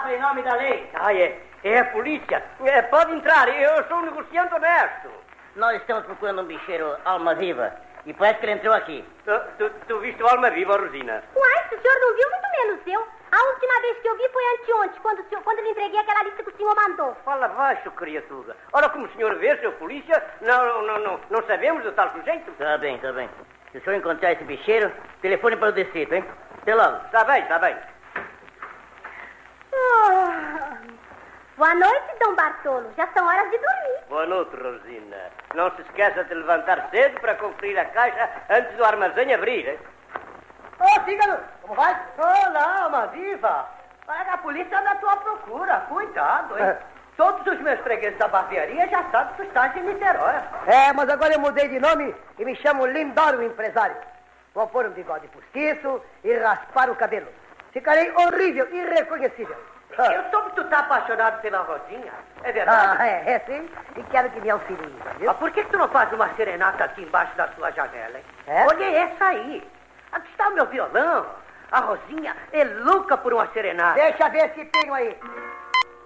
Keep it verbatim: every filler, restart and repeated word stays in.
palavra em nome da lei. Ah, é. É a polícia. É, pode entrar, eu sou um negociante honesto. Nós estamos procurando um bicheiro alma viva. E parece que ele entrou aqui. Tu, tu, tu viste o alma viva, Rosina? Uai, se o senhor não viu, muito menos eu. A última vez que eu vi foi anteontem, quando, o senhor, quando eu lhe entreguei aquela lista que o senhor mandou. Fala baixo, criatura. Ora, como o senhor vê, seu polícia, não, não, não, não sabemos do tal sujeito. Tá bem, tá bem. Se o senhor encontrar esse bicheiro, telefone para o distrito, hein? Até logo. Tá bem, tá bem. Oh. Boa noite, Dom Bartolo. Já são horas de dormir. Boa noite, Rosina. Não se esqueça de levantar cedo para conferir a caixa antes do armazém abrir, hein? Ô, oh, Cígano, como vai? Olá, alma viva. Olha que a polícia anda à tua procura. Cuidado, hein? É. Todos os meus fregueses da barbearia já sabem que tu estás em Niterói. É, mas agora eu mudei de nome e me chamo Lindoro Empresário. Vou pôr um bigode postiço e raspar o cabelo. Ficarei horrível, irreconhecível. Eu soube que tu tá apaixonado pela Rosinha. É verdade? Ah, é, é sim. E quero que me auxilie, viu? Ah, por que, que tu não faz uma serenata aqui embaixo da tua janela, hein? É? Olha essa aí. Aqui está o meu violão. A Rosinha é louca por uma serenata. Deixa ver esse pinho aí.